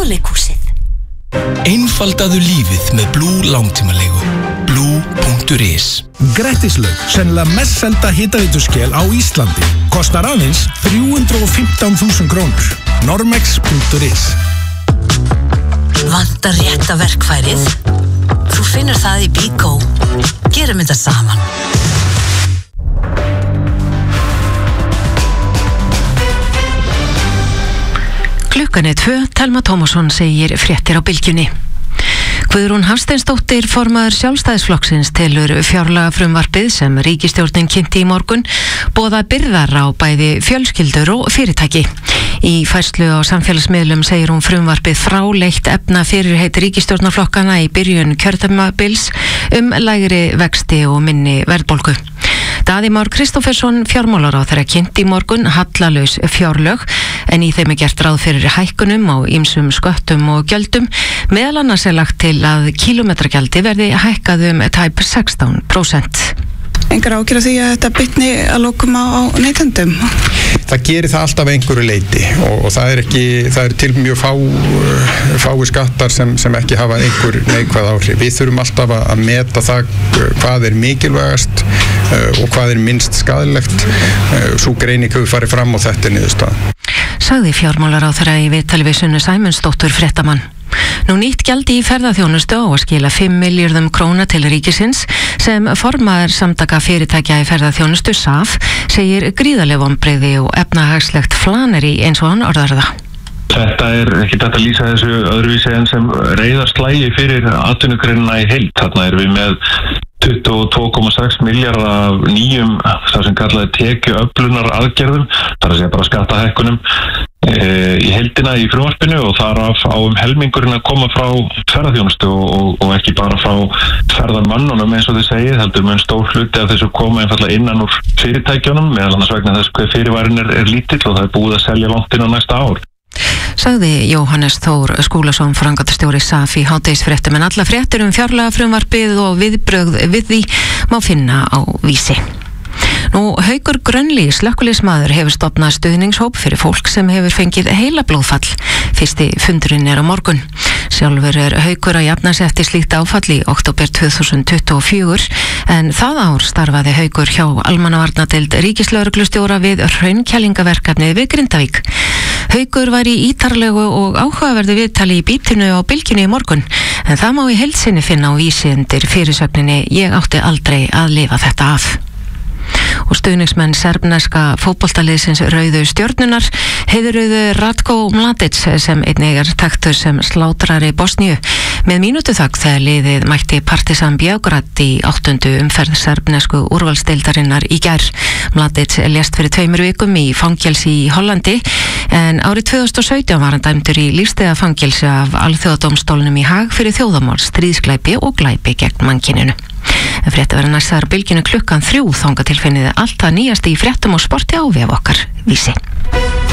Þjóðleikhúsið. Einfaldaðu lífið með Blue langtímalegu. Blue.is. Grettislaug, sennilega mest selda hitaveituskel á Íslandi. Kostar aðeins 315.000 krónur. Normex.is. Vantar rétta verkfærið? Þú finnur það í Bíkó. Gerum þetta saman. Klukkan er 2, Telma Tómasson segir fréttir á Bylgjunni. Guðrún Hafsteinsdóttir, formaður Sjálfstæðisflokksins, telur fjárlagafrumvarpið sem ríkisstjórnin kynnti í morgun boða byrðar á bæði fjölskyldur og fyrirtæki. Í færslu á samfélagsmiðlum segir hún frumvarpið fráleitt efna fyrirheit ríkisstjórnarflokkana í byrjun kjördæmabils lægri vexti og minni verðbólgu. Daði Már Kristófersson, fjármálaráðherra, kynnti í morgun hallalaus fjárlög en í þeim er gert ráð fyrir hækkunum á ýmsum sköttum og gjöldum. Meðal annars er lagt til að kílómetragjaldi verði hækkað tæp 16%. Engar ágjur af því að þetta bitni að lokum á neytendum? Það gerir það alltaf einhverju leyti og það er til mjög fáir skattar sem ekki hafa einhver neikvæð áhrif. Við þurfum alltaf að meta það hvað er mikilvægast og hvað er minnst skaðlegt. Sú greining hefur farið fram og þetta er niðurstaðan. Sagði fjármálaráðherra í viðtali við Sunnu Sæmundsdóttur fréttamann. Nú nýtt gjaldi í ferðaþjónustu á að skila 5 milljörðum króna til ríkisins sem formaður samtaka fyrirtækja í ferðaþjónustu SAF segir gríðarleg vonbrigði og efnahagslegt flaneri eins og hann orðar það. Þetta er ekki þetta að lýsa þessu öðruvísi en sem reiðarslægi fyrir atvinnugreinina í heild. Þarna erum við með 22,6 milljarða af nýjum, það sem kallaði tekjuöflunar aðgerðum, það er að segja bara skattahækkunum í heildina í frumvarpinu og þaraf á helmingurinn að koma frá ferðaþjónustu og ekki bara frá ferðamönnunum eins og þið segið, heldur mun stór hluti af þessu koma einfallega innan úr fyrirtækjunum, meðal annars vegna þess hver fyrirværin er lítill og það er búið að selja langt inn á næsta ár. Sagði Jóhannes Þór Skúlason, framkvæmdastjóri SAF í hádegisfréttum, en alla fréttir fjárlagafrumvarpið og viðbrögð við því má finna á Vísi. Nú, Haukur Grönli, slökkviliðsmaður, hefur stofnað stuðningshóp fyrir fólk sem hefur fengið heilablóðfall. Fyrsti fundurinn er á morgun. Sjálfur er Haukur að jafna sig eftir slíkt áfall í október 2024, en það ár starfaði Haukur hjá almannavarnadeild ríkislögreglustjóra við hraunkælingaverkefnið við Grindavík. Haukur var í ítarlegu og áhugaverðu viðtali í Bítinu á Bylgjunni í morgun, en það má í heild sinni finna á Vísi undir fyrirsögninni Ég átti aldrei að lifa þetta af. Og stuðningsmenn serbneska fótboltaliðsins Rauðu stjörnunar heiðruðu Ratko Mladic sem einnig er þekktur sem slátrari Bosníu með mínútuþögn þegar liðið mætti Partizan Beograd í 8. umferð serbnesku úrvalsdeildarinnar í gær. Mladic lést fyrir 2 vikum í fangelsi í Hollandi, en árið 2017 var hann dæmdur í lífstíðarfangelsi af Alþjóðadómstólnum í Haag fyrir þjóðamál, stríðsglæpi og glæpi gegn mannkyninu. En frétta verða næstaðar Bylgjunni klukkan 3, þangað til finniði allt það nýjasta í fréttum og sporti á vef okkar Vísi.